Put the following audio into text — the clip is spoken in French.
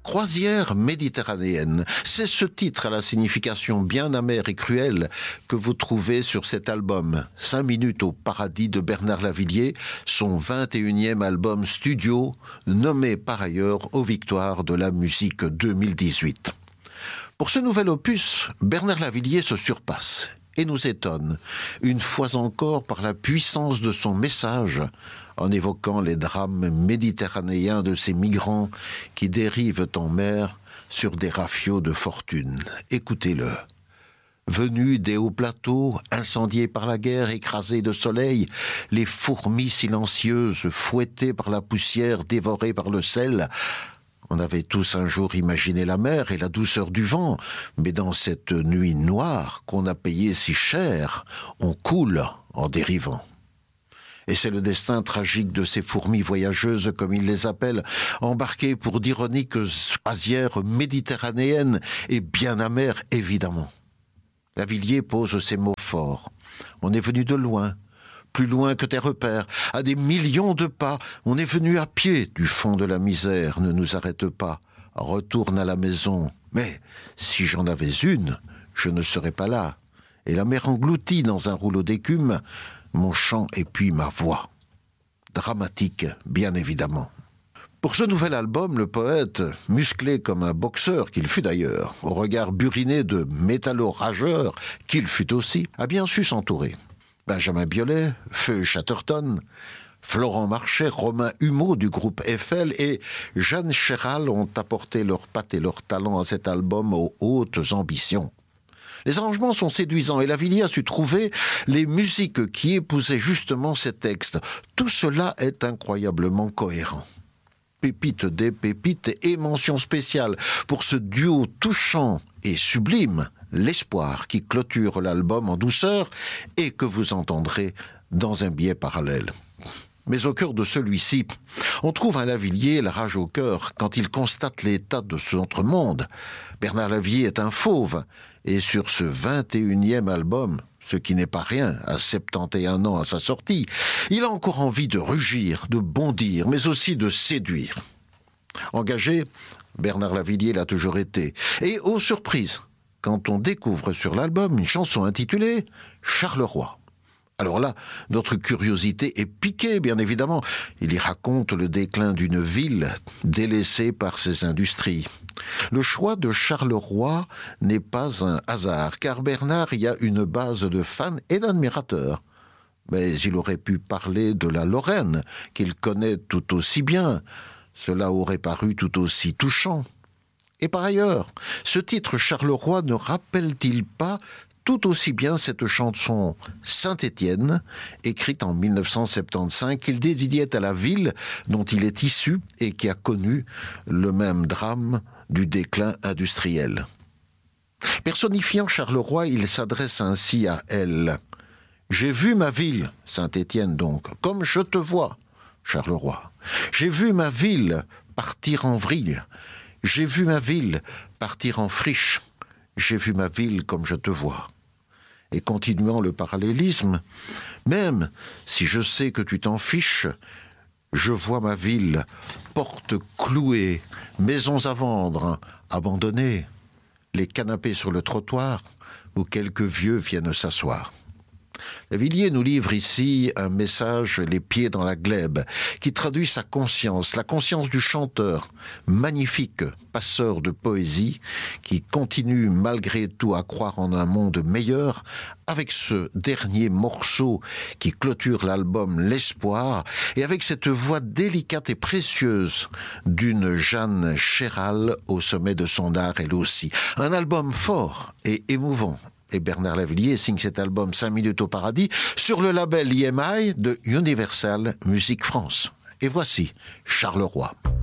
Croisière méditerranéenne, c'est ce titre à la signification bien amère et cruelle que vous trouvez sur cet album 5 minutes au paradis de Bernard Lavilliers, son 21e album studio, nommé par ailleurs aux Victoires de la musique 2018. Pour ce nouvel opus, Bernard Lavilliers se surpasse et nous étonne, une fois encore par la puissance de son message, en évoquant les drames méditerranéens de ces migrants qui dérivent en mer sur des rafiaux de fortune. Écoutez-le. Venus des hauts plateaux, incendiés par la guerre, écrasés de soleil, les fourmis silencieuses, fouettées par la poussière, dévorées par le sel. On avait tous un jour imaginé la mer et la douceur du vent, mais dans cette nuit noire qu'on a payée si cher, on coule en dérivant. Et c'est le destin tragique de ces fourmis voyageuses, comme ils les appellent, embarquées pour d'ironiques croisières méditerranéennes et bien amères, évidemment. Lavilliers pose ces mots forts. On est venu de loin, plus loin que tes repères, à des millions de pas. On est venu à pied du fond de la misère, ne nous arrête pas. Retourne à la maison. Mais si j'en avais une, je ne serais pas là. Et la mer engloutit dans un rouleau d'écume mon chant et puis ma voix. Dramatique, bien évidemment. Pour ce nouvel album, le poète, musclé comme un boxeur qu'il fut d'ailleurs, au regard buriné de métallo-rageur qu'il fut aussi, a bien su s'entourer. Benjamin Biolay, Feu Chatterton, Florent Marchais, Romain Humeau du groupe Eiffel et Jeanne Chéral ont apporté leur patte et leur talent à cet album aux hautes ambitions. Les arrangements sont séduisants et Lavilliers a su trouver les musiques qui épousaient justement ces textes. Tout cela est incroyablement cohérent. Pépite des pépites et mention spéciale pour ce duo touchant et sublime, L'Espoir, qui clôture l'album en douceur et que vous entendrez dans un biais parallèle. Mais au cœur de celui-ci, on trouve un Lavilliers la rage au cœur quand il constate l'état de notre monde. Bernard Lavilliers est un fauve, et sur ce 21e album, ce qui n'est pas rien à 71 ans à sa sortie, il a encore envie de rugir, de bondir, mais aussi de séduire. Engagé, Bernard Lavilliers l'a toujours été. Et aux surprises, quand on découvre sur l'album une chanson intitulée « Charleroi ». Alors là, notre curiosité est piquée, bien évidemment. Il y raconte le déclin d'une ville délaissée par ses industries. Le choix de Charleroi n'est pas un hasard, car Bernard y a une base de fans et d'admirateurs. Mais il aurait pu parler de la Lorraine, qu'il connaît tout aussi bien. Cela aurait paru tout aussi touchant. Et par ailleurs, ce titre Charleroi ne rappelle-t-il pas tout aussi bien cette chanson Saint-Étienne, écrite en 1975, qu'il dédiait à la ville dont il est issu et qui a connu le même drame du déclin industriel. Personnifiant Charleroi, il s'adresse ainsi à elle. « J'ai vu ma ville, Saint-Étienne donc, comme je te vois, Charleroi. J'ai vu ma ville partir en vrille. J'ai vu ma ville partir en friche. J'ai vu ma ville comme je te vois. » Et continuant le parallélisme, même si je sais que tu t'en fiches, je vois ma ville, portes clouées, maisons à vendre, abandonnées, les canapés sur le trottoir où quelques vieux viennent s'asseoir. Lavilliers nous livre ici un message les pieds dans la glèbe, qui traduit sa conscience, la conscience du chanteur, magnifique passeur de poésie, qui continue malgré tout à croire en un monde meilleur, avec ce dernier morceau qui clôture l'album L'Espoir, et avec cette voix délicate et précieuse d'une Jeanne Chéral au sommet de son art elle aussi. Un album fort et émouvant. Et Bernard Lavilliers signe cet album 5 minutes au paradis sur le label EMI de Universal Music France. Et voici Charleroi.